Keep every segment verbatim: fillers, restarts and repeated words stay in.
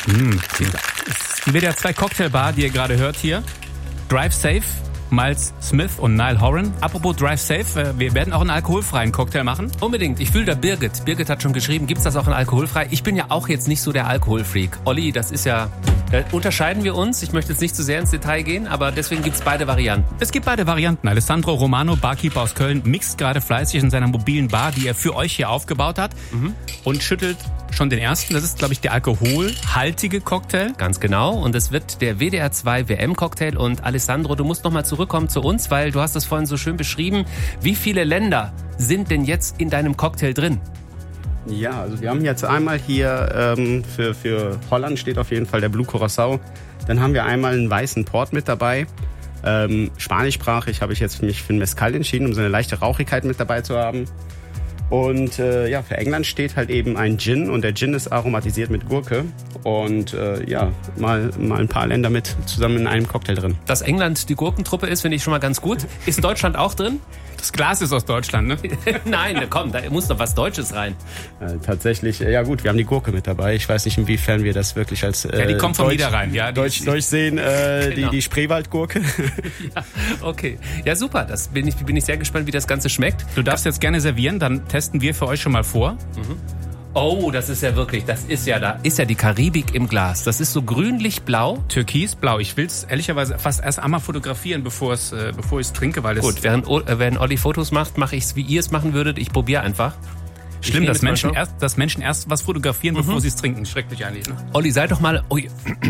Mm, die W D R zwei Cocktailbar, die ihr gerade hört hier. Drive Safe, Miles Smith und Niall Horan. Apropos Drive Safe, wir werden auch einen alkoholfreien Cocktail machen. Unbedingt. Ich fühle da Birgit. Birgit hat schon geschrieben, gibt's das auch in alkoholfrei? Ich bin ja auch jetzt nicht so der Alkoholfreak. Olli, das ist ja... Da unterscheiden wir uns. Ich möchte jetzt nicht zu sehr ins Detail gehen, aber deswegen gibt's beide Varianten. Es gibt beide Varianten. Alessandro Romano, Barkeeper aus Köln, mixt gerade fleißig in seiner mobilen Bar, die er für euch hier aufgebaut hat, mhm. und schüttelt schon den ersten. Das ist, glaube ich, der alkoholhaltige Cocktail. Ganz genau. Und es wird der W D R zwei W M-Cocktail. Und Alessandro, du musst noch mal zurückkommen zu uns, weil du hast das vorhin so schön beschrieben. Wie viele Länder sind denn jetzt in deinem Cocktail drin? Ja, also wir haben jetzt einmal hier ähm, für, für Holland steht auf jeden Fall der Blue Curaçao. Dann haben wir einmal einen weißen Port mit dabei. Ähm, Spanischsprachig habe ich jetzt für mich für einen Mezcal entschieden, um so eine leichte Rauchigkeit mit dabei zu haben. Und äh, ja, für England steht halt eben ein Gin und der Gin ist aromatisiert mit Gurke. Und äh, ja, mal, mal ein paar Länder mit zusammen in einem Cocktail drin. Dass England die Gurkentruppe ist, finde ich schon mal ganz gut. Ist Deutschland auch drin? Das Glas ist aus Deutschland, ne? Nein, komm, da muss doch was Deutsches rein. Äh, tatsächlich, ja gut, wir haben die Gurke mit dabei. Ich weiß nicht, inwiefern wir das wirklich als äh, ja, die kommt von Deutsch, Niederrhein, ja, Deutsch, Deutsch sehen, äh, genau. die, die Spreewaldgurke. Ja, okay. Ja, super. Das bin ich, bin ich sehr gespannt, wie das Ganze schmeckt. Du darfst jetzt gerne servieren, dann testen wir für euch schon mal vor. Mhm. Oh, das ist ja wirklich, das ist ja da, ist ja die Karibik im Glas. Das ist so grünlich-blau. Türkisblau. Ich will es ehrlicherweise fast erst einmal fotografieren, bevor es, äh, bevor ich es trinke, weil es... Gut, während, äh, während Olli Fotos macht, mache ich es, wie ihr es machen würdet. Ich probiere einfach. Schlimm, dass Menschen, erst, dass Menschen erst was fotografieren, mhm. bevor sie es trinken. Schrecklich eigentlich, ne? Olli, sei doch mal... Oh,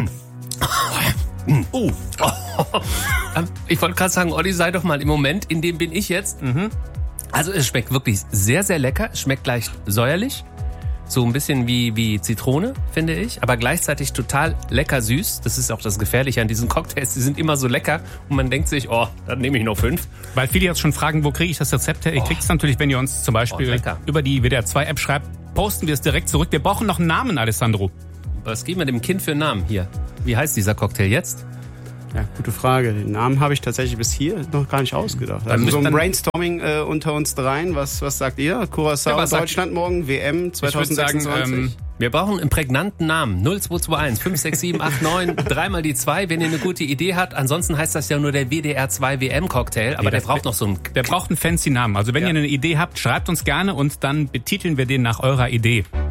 oh. Ich wollte gerade sagen, Olli, sei doch mal im Moment, in dem bin ich jetzt. Mhm. Also es schmeckt wirklich sehr, sehr lecker. Es schmeckt leicht säuerlich. So ein bisschen wie, wie Zitrone, finde ich, aber gleichzeitig total lecker süß. Das ist auch das Gefährliche an diesen Cocktails. Die sind immer so lecker und man denkt sich, oh, dann nehme ich noch fünf. Weil viele jetzt schon fragen, wo kriege ich das Rezept her? Ihr oh. kriegt es natürlich, wenn ihr uns zum Beispiel oh, über die W D R zwei App schreibt, posten wir es direkt zurück. Wir brauchen noch einen Namen, Alessandro. Was geben wir dem Kind für einen Namen hier? Wie heißt dieser Cocktail jetzt? Ja, gute Frage. Den Namen habe ich tatsächlich bis hier noch gar nicht ausgedacht. Also so ein Brainstorming äh, unter uns dreien. Was, was sagt ihr? Curaçao, ja, Deutschland morgen, W M zwanzig sechsundzwanzig? Ich würde sagen, ähm, wir brauchen einen prägnanten Namen. null zwei zwei eins fünf sechs sieben acht neun, dreimal die zwei, wenn ihr eine gute Idee habt. Ansonsten heißt das ja nur der W D R zwei W M-Cocktail. Aber nee, der braucht noch so einen... Der braucht einen fancy Namen. Also wenn ja. ihr eine Idee habt, schreibt uns gerne und dann betiteln wir den nach eurer Idee.